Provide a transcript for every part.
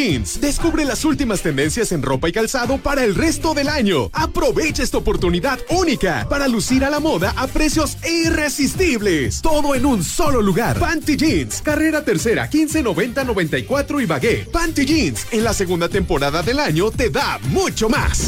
Jeans. Descubre las últimas tendencias en ropa y calzado para el resto del año. Aprovecha esta oportunidad única para lucir a la moda a precios irresistibles. Todo en un solo lugar. Panty Jeans, carrera tercera, 1590-94 Ibagué. Panty Jeans, en la segunda temporada del año, te da mucho más.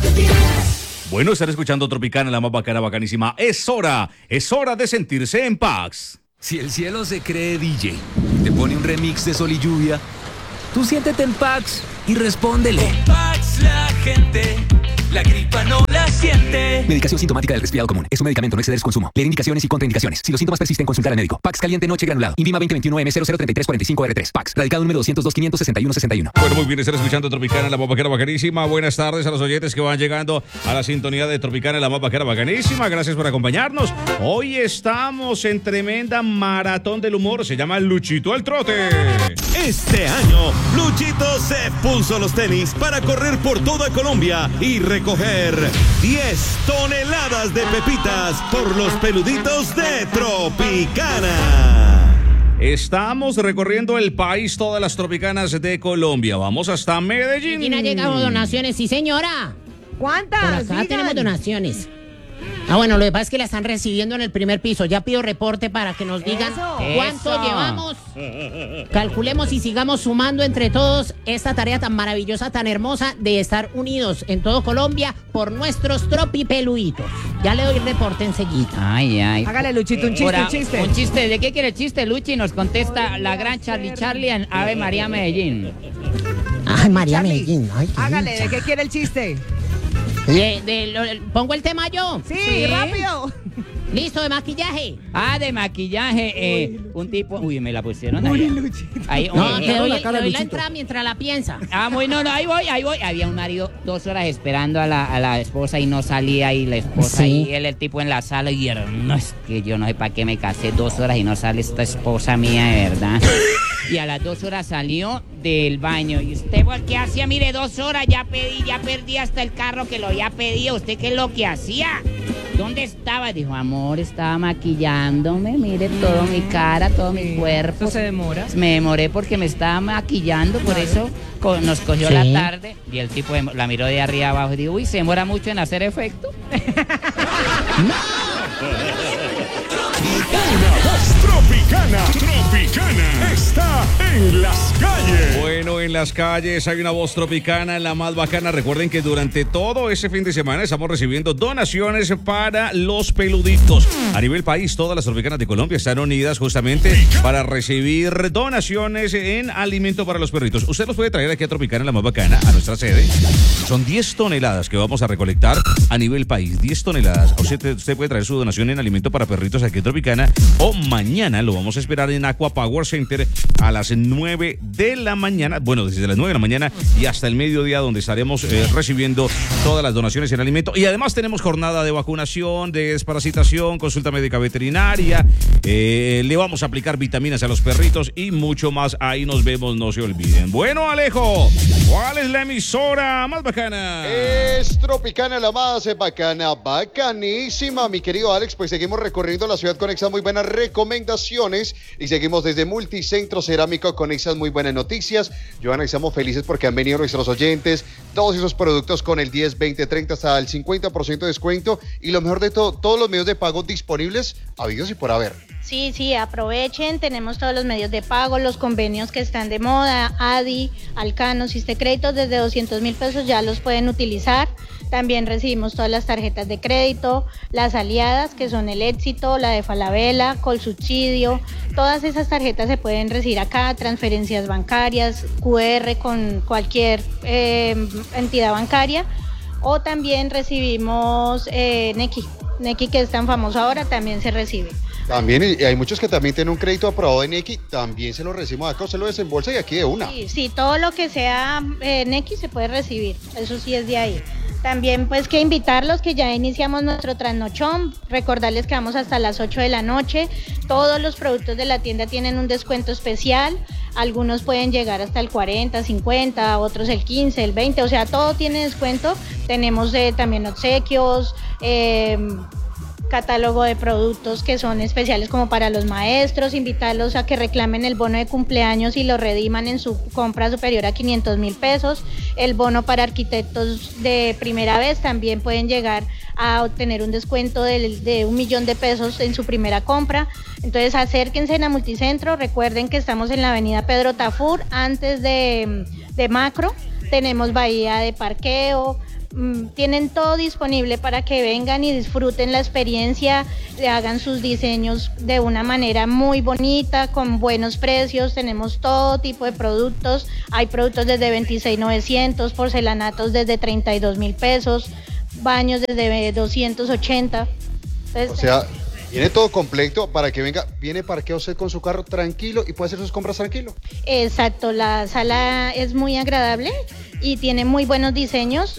Bueno, estar escuchando Tropicana, la más bacana, bacanísima. Es hora de sentirse en paz. Si el cielo se cree DJ y te pone un remix de Sol y Lluvia, tú siéntete en Pax y respóndele. Con Pax la gente, la gripa no la siente. Medicación sintomática del resfriado común. Es un medicamento, no exceder su consumo. Leer indicaciones y contraindicaciones. Si los síntomas persisten, consultar al médico. Pax caliente noche granulado. Invima 2021M003345R3. Pax. Radical número 202-561-61. Bueno, muy bien, estar escuchando Tropicana, la más bacana, bacanísima. Buenas tardes a los oyentes que van llegando a la sintonía de Tropicana, la más bacana, bacanísima. Gracias por acompañarnos. Hoy estamos en tremenda maratón del humor. Se llama Luchito al Trote. Este año, Luchito se puso los tenis para correr por toda Colombia y recoger 10 toneladas de pepitas por los peluditos de Tropicana. Estamos recorriendo el país, todas las tropicanas de Colombia. Vamos hasta Medellín. ¿Quién ha llegado donaciones? Sí, señora. ¿Cuántas? Por acá tenemos donaciones. Bueno, lo que pasa es que la están recibiendo en el primer piso. Ya pido reporte para que nos digan cuánto llevamos. Calculemos y sigamos sumando entre todos esta tarea tan maravillosa, tan hermosa de estar unidos en todo Colombia por nuestros tropipeluitos. Ya le doy reporte enseguida. Ay. Hágale, Luchito, un chiste. Un chiste. ¿De qué quiere el chiste, Luchi? Nos contesta la gran Charlie en Ave María Medellín. Ay, María Charlie, Medellín. Ay, hágale, ¿de qué quiere el chiste? ¿Pongo el tema yo? Sí, rápido. Listo, de maquillaje. De maquillaje. Un tipo... Uy, me la pusieron Uy, ahí. Luchito. Ahí, No, te doy cara, la Luchito. entrada mientras la piensa. Bueno, no, ahí voy. Había un marido 2 horas esperando a la esposa y no salía, y la esposa Sí. y él, el tipo en la sala, y no, es que yo no sé para qué me casé 2 horas y no sale esta esposa mía, de verdad. Y a las 2 horas salió del baño. ¿Y usted por qué hacía? Mire, 2 horas, ya perdí hasta el carro que lo había pedido. ¿Usted qué es lo que hacía? ¿Dónde estaba? Dijo, amor, estaba maquillándome. Mire toda mi cara, todo mi cuerpo. ¿Eso se demora? Me demoré porque me estaba maquillando, por eso nos cogió la tarde. Y el tipo la miró de arriba abajo y dijo, uy, se demora mucho en hacer efecto. Tropicana está en las calles. Bueno, en las calles hay una voz tropicana, la más bacana. Recuerden que durante todo ese fin de semana estamos recibiendo donaciones para los peluditos. A nivel país, todas las tropicanas de Colombia están unidas justamente para recibir donaciones en alimento para los perritos. Usted los puede traer aquí a Tropicana, la más bacana, a nuestra sede. Son 10 toneladas que vamos a recolectar a nivel país. 10 toneladas. Usted puede traer su donación en alimento para perritos aquí a Tropicana, o mañana lo vamos a esperar en Aqua Power Center a las 9 de la mañana. Bueno, desde las 9 de la mañana y hasta el mediodía, donde estaremos recibiendo todas las donaciones en alimento. Y además tenemos jornada de vacunación, de desparasitación, consulta médica veterinaria. Le vamos a aplicar vitaminas a los perritos y mucho más. Ahí nos vemos, no se olviden. Bueno, Alejo, ¿cuál es la emisora más bacana? Es Tropicana, la más bacana, bacanísima, mi querido Alex. Pues seguimos recorriendo la ciudad con esas muy buenas recomendaciones y seguimos desde Multicentro Cerámico con esas muy buenas noticias. Joana, estamos felices porque han venido nuestros oyentes, todos esos productos con el 10, 20, 30 hasta el 50% de descuento, y lo mejor de todo, todos los medios de pago disponibles, habidos y por haber. Sí, aprovechen, tenemos todos los medios de pago, los convenios que están de moda, ADI, Alcano, Créditos desde 200.000 pesos ya los pueden utilizar. También recibimos todas las tarjetas de crédito, las aliadas, que son el Éxito, la de Falabella, Colsubsidio. Todas esas tarjetas se pueden recibir acá, transferencias bancarias, QR con cualquier entidad bancaria. O también recibimos Nequi, que es tan famoso ahora, también se recibe. También, y hay muchos que también tienen un crédito aprobado en Nequi, también se lo recibimos acá, se lo desembolsa y aquí de una. Sí, todo lo que sea Nequi se puede recibir, eso sí es de ahí. También pues que invitarlos que ya iniciamos nuestro trasnochón, recordarles que vamos hasta las 8 de la noche, todos los productos de la tienda tienen un descuento especial, algunos pueden llegar hasta el 40, 50, otros el 15, el 20, o sea, todo tiene descuento, tenemos también obsequios, catálogo de productos que son especiales como para los maestros, invitarlos a que reclamen el bono de cumpleaños y lo rediman en su compra superior a 500.000 pesos. El bono para arquitectos de primera vez también pueden llegar a obtener un descuento de 1 millón de pesos en su primera compra. Entonces acérquense a Multicentro, recuerden que estamos en la avenida Pedro Tafur, antes de Macro, tenemos bahía de parqueo, tienen todo disponible para que vengan y disfruten la experiencia, le hagan sus diseños de una manera muy bonita, con buenos precios. Tenemos todo tipo de productos, hay productos desde 26.900, porcelanatos desde 32.000 pesos, baños desde 280. Entonces, o sea, viene todo completo para que venga, viene parqueo usted con su carro tranquilo y puede hacer sus compras tranquilo. Exacto, la sala es muy agradable y tiene muy buenos diseños.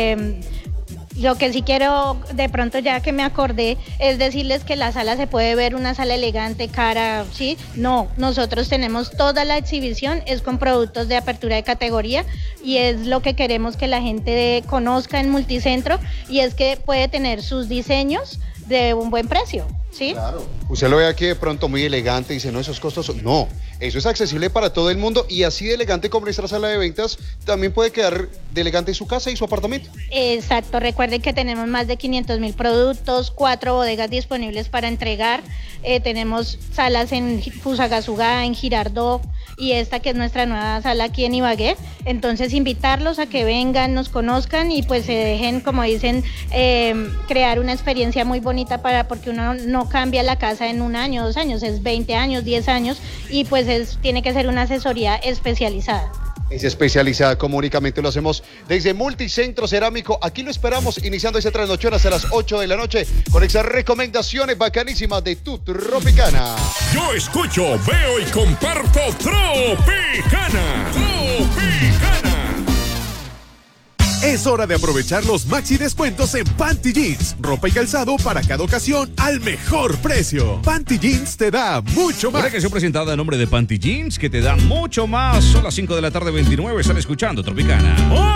Lo que sí quiero, de pronto ya que me acordé, es decirles que la sala se puede ver una sala elegante, cara, ¿sí? No, nosotros tenemos toda la exhibición, es con productos de apertura de categoría y es lo que queremos que la gente conozca en Multicentro, y es que puede tener sus diseños de un buen precio, ¿sí? Claro. Usted lo ve aquí de pronto muy elegante y dice, no, esos costos, no, eso es accesible para todo el mundo, y así de elegante como nuestra sala de ventas, también puede quedar de elegante su casa y su apartamento. Exacto, recuerden que tenemos más de 500.000 productos, 4 bodegas disponibles para entregar, tenemos salas en Fusagasugá, en Girardot, y esta que es nuestra nueva sala aquí en Ibagué. Entonces invitarlos a que vengan, nos conozcan y pues se dejen, como dicen, crear una experiencia muy bonita, porque uno no cambia la casa en 1 año, 2 años, es 20 años, 10 años, y pues tiene que ser una asesoría especializada. Es especializada, como únicamente lo hacemos desde Multicentro Cerámico. Aquí lo esperamos, iniciando esta trasnochón hasta las 8 de la noche, con esas recomendaciones bacanísimas de tu Tropicana. Yo escucho, veo y comparto Tropicana. Tropicana. Es hora de aprovechar los maxi descuentos en Panty Jeans. Ropa y calzado para cada ocasión al mejor precio. Panty Jeans te da mucho más. Una canción presentada en nombre de Panty Jeans que te da mucho más. Son las 5 de la tarde, 29. Están escuchando Tropicana.